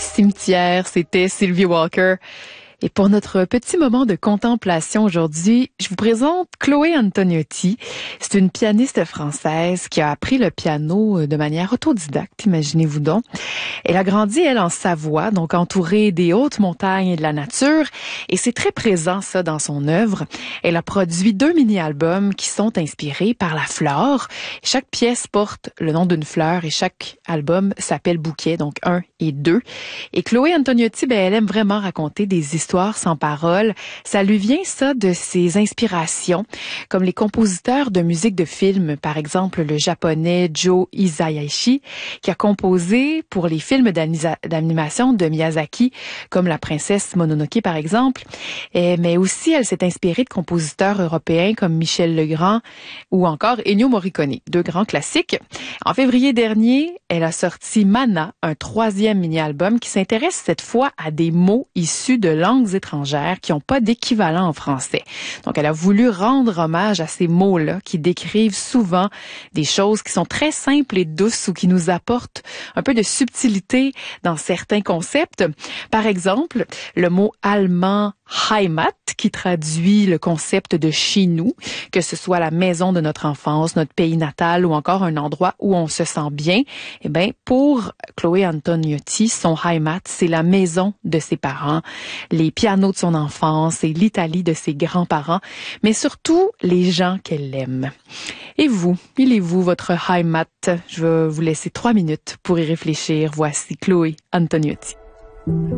Cimetière, c'était Sylvie Walker. Et pour notre petit moment de contemplation aujourd'hui, je vous présente Chloé Antoniotti. C'est une pianiste française qui a appris le piano de manière autodidacte, imaginez-vous donc. Elle a grandi, elle, en Savoie, donc entourée des hautes montagnes et de la nature. Et c'est très présent, ça, dans son œuvre. Elle a produit 2 mini-albums qui sont inspirés par la flore. Chaque pièce porte le nom d'une fleur et chaque album s'appelle Bouquet, donc 1 et 2. Et Chloé Antoniotti, elle aime vraiment raconter des histoires sans parole. Ça lui vient, ça, de ses inspirations, comme les compositeurs de musique de film, par exemple le japonais Joe Hisaishi, qui a composé pour les films d'animation de Miyazaki, comme La princesse Mononoke, par exemple. Mais aussi, elle s'est inspirée de compositeurs européens comme Michel Legrand ou encore Ennio Morricone, 2 grands classiques. En février dernier, elle a sorti Mana, un 3e mini-album qui s'intéresse cette fois à des mots issus de langues étrangères qui n'ont pas d'équivalent en français. Donc, elle a voulu rendre hommage à ces mots-là qui décrivent souvent des choses qui sont très simples et douces ou qui nous apportent un peu de subtilité dans certains concepts. Par exemple, le mot allemand Heimat, qui traduit le concept de chez nous, que ce soit la maison de notre enfance, notre pays natal ou encore un endroit où on se sent bien. Eh bien, pour Chloé Antoniotti, son Heimat, c'est la maison de ses parents, les pianos de son enfance et l'Italie de ses grands-parents, mais surtout les gens qu'elle aime. Et vous, il est vous, votre Heimat? Je vais vous laisser 3 minutes pour y réfléchir. Voici Chloé Antoniotti.